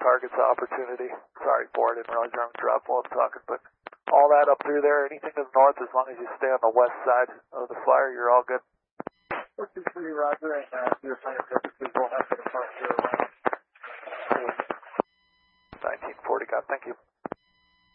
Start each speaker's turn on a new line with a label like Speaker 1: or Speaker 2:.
Speaker 1: targets opportunity. Sorry, Board, I didn't realize you're on the drop while I'm talking, but all that up through there, anything to the north, as long as you stay on the west side of the flyer, you're all good.
Speaker 2: 43, Roger, and your plan purposes will have to depart here around
Speaker 1: 1940, God, thank you.